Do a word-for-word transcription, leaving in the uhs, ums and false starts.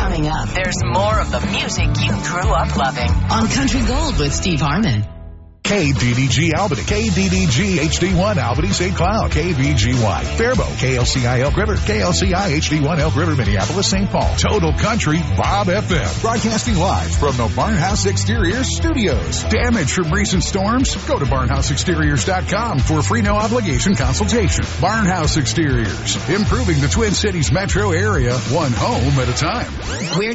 Coming up, there's more of the music you grew up loving on Country Gold with Steve Harmon. K D D G Albany, K D D G H D one Albany Saint Cloud, K V G Y Faribault, K L C I Elk River, K L C I H D one Elk River, Minneapolis, Saint Paul. Total Country Bob F M. Broadcasting live from the Barnhouse Exteriors Studios. Damage from recent storms? Go to barnhouse exteriors dot com for a free no obligation consultation. Barnhouse Exteriors, improving the Twin Cities metro area one home at a time. We're